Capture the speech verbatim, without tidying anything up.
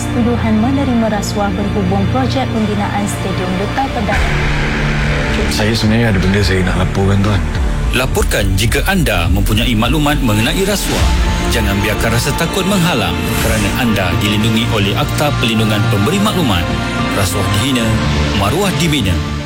tuduhan menerima rasuah berhubung projek pembinaan Stadium Duta Perdana. Saya sebenarnya ada benda saya nak laporkan, tuan. Laporkan jika anda mempunyai maklumat mengenai rasuah. Jangan biarkan rasa takut menghalang kerana anda dilindungi oleh Akta Perlindungan Pemberi Maklumat. Rasuah dihina, maruah dibina.